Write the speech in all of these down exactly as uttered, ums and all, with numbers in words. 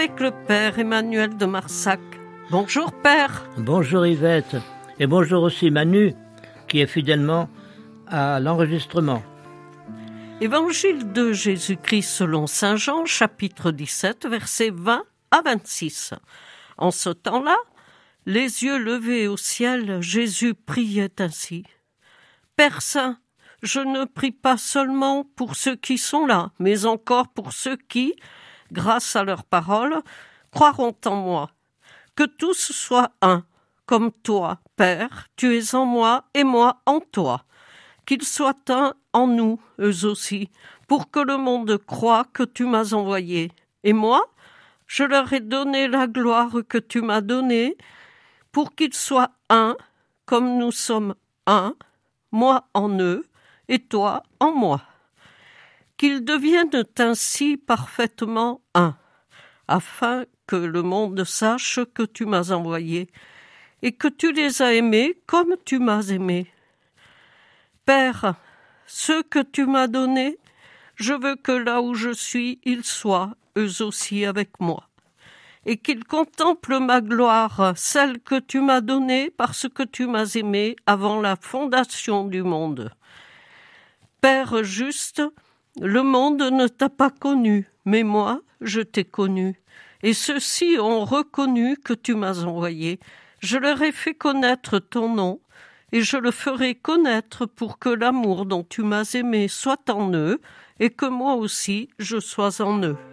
Avec le Père Emmanuel de Marsac. Bonjour Père. Bonjour Yvette, et bonjour aussi Manu, qui est fidèlement à l'enregistrement. Évangile de Jésus-Christ selon saint Jean, chapitre dix-sept, versets vingt à vingt-six. En ce temps-là, les yeux levés au ciel, Jésus priait ainsi. Père Saint, je ne prie pas seulement pour ceux qui sont là, mais encore pour ceux qui, grâce à leur parole, croiront en moi. Que tous soient un, comme toi, Père, tu es en moi et moi en toi. Qu'ils soient un en nous, eux aussi, pour que le monde croie que tu m'as envoyé. Et moi, je leur ai donné la gloire que tu m'as donnée, pour qu'ils soient un, comme nous sommes un, moi en eux, et toi en moi. Qu'ils deviennent ainsi parfaitement un, afin que le monde sache que tu m'as envoyé, et que tu les as aimés comme tu m'as aimé. Père, ceux que tu m'as donnés, je veux que là où je suis, ils soient, eux aussi, avec moi, et qu'ils contemplent ma gloire, celle que tu m'as donnée parce que tu m'as aimé avant la fondation du monde. Père juste, le monde ne t'a pas connu, mais moi, je t'ai connu, et ceux-ci ont reconnu que tu m'as envoyé. Je leur ai fait connaître ton nom, et je le ferai connaître pour que l'amour dont tu m'as aimé soit en eux, et que moi aussi je sois en eux.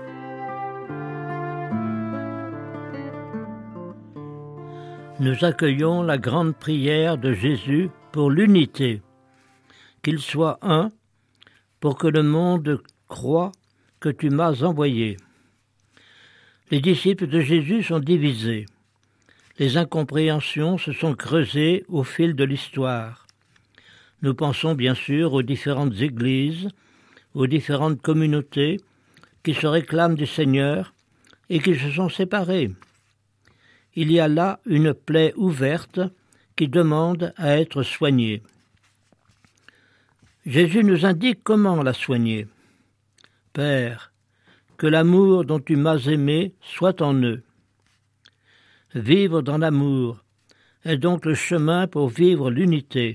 Nous accueillons la grande prière de Jésus pour l'unité, qu'il soit un, pour que le monde croie que tu m'as envoyé. Les disciples de Jésus sont divisés. Les incompréhensions se sont creusées au fil de l'histoire. Nous pensons bien sûr aux différentes églises, aux différentes communautés qui se réclament du Seigneur et qui se sont séparées. Il y a là une plaie ouverte qui demande à être soignée. Jésus nous indique comment la soigner. Père, que l'amour dont tu m'as aimé soit en eux. Vivre dans l'amour est donc le chemin pour vivre l'unité.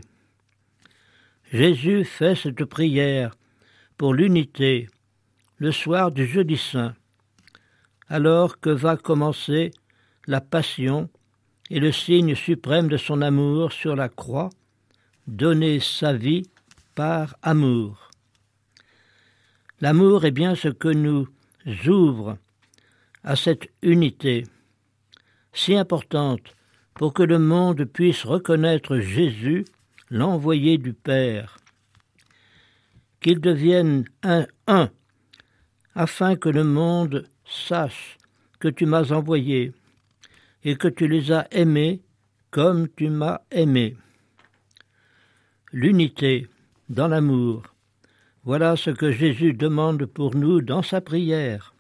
Jésus fait cette prière pour l'unité le soir du jeudi saint, alors que va commencer la passion et le signe suprême de son amour sur la croix, donner sa vie par amour. L'amour est bien ce que nous ouvre à cette unité, si importante pour que le monde puisse reconnaître Jésus, l'envoyé du Père. Qu'il devienne un, un, afin que le monde sache que tu m'as envoyé et que tu les as aimés comme tu m'as aimé. L'unité dans l'amour, voilà ce que Jésus demande pour nous dans sa prière.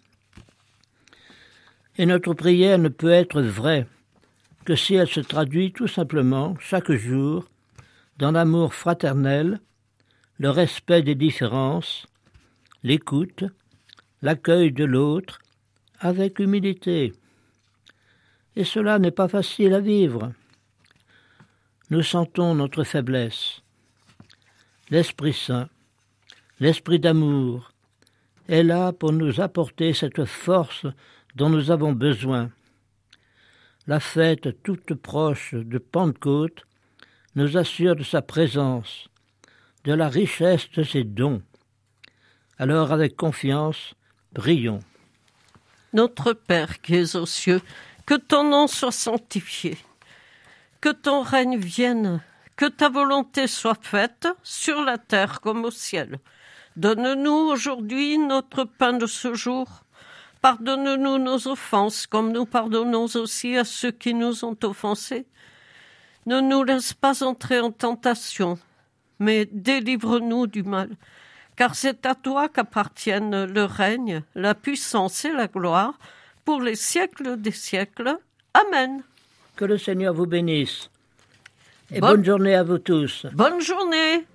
Et notre prière ne peut être vraie que si elle se traduit tout simplement, chaque jour, dans l'amour fraternel, le respect des différences, l'écoute, l'accueil de l'autre, avec humilité. Et cela n'est pas facile à vivre. Nous sentons notre faiblesse. L'Esprit Saint, l'Esprit d'amour, est là pour nous apporter cette force dont nous avons besoin. La fête toute proche de Pentecôte nous assure de sa présence, de la richesse de ses dons. Alors, avec confiance, prions. Notre Père qui es aux cieux, que ton nom soit sanctifié, que ton règne vienne, que ta volonté soit faite sur la terre comme au ciel. Donne-nous aujourd'hui notre pain de ce jour. Pardonne-nous nos offenses, comme nous pardonnons aussi à ceux qui nous ont offensés. Ne nous laisse pas entrer en tentation, mais délivre-nous du mal. Car c'est à toi qu'appartiennent le règne, la puissance et la gloire, pour les siècles des siècles. Amen. Que le Seigneur vous bénisse. Et bonne, bonne journée à vous tous. Bonne journée.